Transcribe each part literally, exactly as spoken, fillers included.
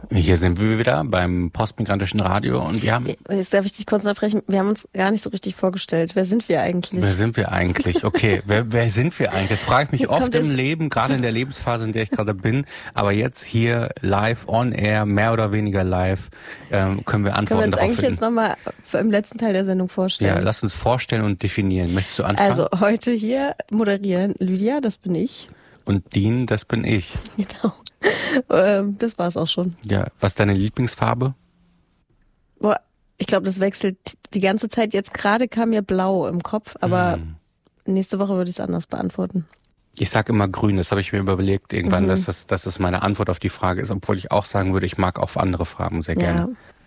Hier sind wir wieder beim Postmigrantischen Radio und wir haben... Jetzt darf ich dich kurz unterbrechen. Wir haben uns gar nicht so richtig vorgestellt. Wer sind wir eigentlich? Wer sind wir eigentlich? Okay, wer, wer sind wir eigentlich? Das frage ich mich Jetzt oft kommt im es- Leben, gerade in der Lebensphase, in der ich gerade bin. Aber jetzt hier live, on air, mehr oder weniger live, ähm, können wir Können wir Antworten uns darauf eigentlich finden. jetzt nochmal im letzten Teil der Sendung Ja, vorstellen? lass uns vorstellen und definieren. Möchtest du anfangen? Also heute hier moderieren Lydia, das bin ich. Und Dean, das bin ich. Genau. Ähm, das war's auch schon. Ja, was ist deine Lieblingsfarbe? Boah, ich glaube, das wechselt die ganze Zeit. Jetzt gerade kam mir blau im Kopf, aber Hm. nächste Woche würde ich es anders beantworten. Ich sag immer grün, das habe ich mir überlegt irgendwann, Mhm. dass, das, dass das meine Antwort auf die Frage ist, obwohl ich auch sagen würde, ich mag auch andere Farben sehr gerne. Ja.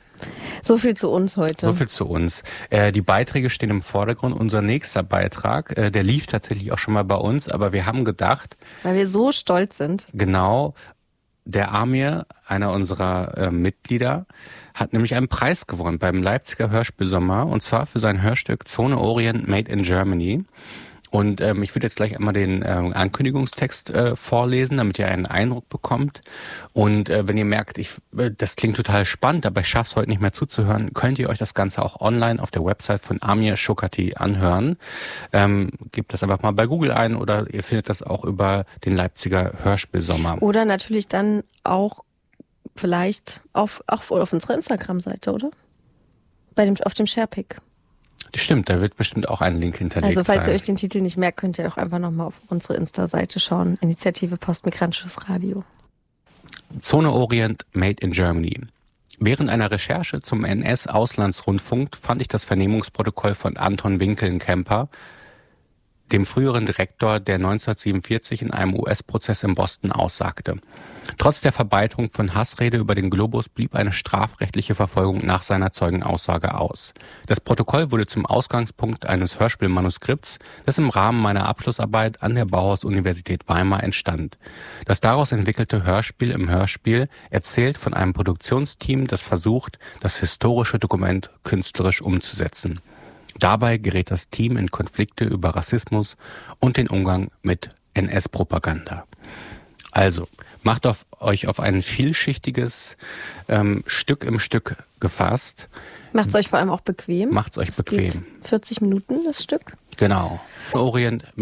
So viel zu uns heute. So viel zu uns. Äh, die Beiträge stehen im Vordergrund. Unser nächster Beitrag, äh, der lief tatsächlich auch schon mal bei uns, aber wir haben gedacht, Weil wir so stolz sind. genau, der Amir, einer unserer äh, Mitglieder, hat nämlich einen Preis gewonnen beim Leipziger Hörspielsommer und zwar für sein Hörstück Zone Orient Made in Germany. Und ähm, ich würde jetzt gleich einmal den ähm, Ankündigungstext äh, vorlesen, damit ihr einen Eindruck bekommt. Und äh, wenn ihr merkt, ich, äh, das klingt total spannend, aber ich schaffe es heute nicht mehr zuzuhören, könnt ihr euch das Ganze auch online auf der Website von Amir Shokati anhören. Ähm, gebt das einfach mal bei Google ein oder ihr findet das auch über den Leipziger Hörspielsommer. Oder natürlich dann auch vielleicht auf, auch auf unserer Instagram-Seite, oder? Bei dem, auf dem Sharepick. Stimmt, da wird bestimmt auch ein Link hinterlegt Also falls sein. ihr euch den Titel nicht merkt, könnt ihr auch einfach nochmal auf unsere Insta-Seite schauen. Initiative Postmigrantisches Radio. Zone Orient Made in Germany. Während einer Recherche zum N S-Auslandsrundfunk fand ich das Vernehmungsprotokoll von Anton Winkelnkemper, dem früheren Direktor, der neunzehnhundertsiebenundvierzig in einem U S-Prozess in Boston aussagte. Trotz der Verbreitung von Hassrede über den Globus blieb eine strafrechtliche Verfolgung nach seiner Zeugenaussage aus. Das Protokoll wurde zum Ausgangspunkt eines Hörspielmanuskripts, das im Rahmen meiner Abschlussarbeit an der Bauhaus-Universität Weimar entstand. Das daraus entwickelte Hörspiel im Hörspiel erzählt von einem Produktionsteam, das versucht, das historische Dokument künstlerisch umzusetzen. Dabei gerät das Team in Konflikte über Rassismus und den Umgang mit N S-Propaganda. Also, macht auf euch auf ein vielschichtiges ähm, Stück im Stück gefasst. Macht's euch vor allem auch bequem. Macht's euch Es bequem. geht vierzig Minuten, das Stück. Genau. Orient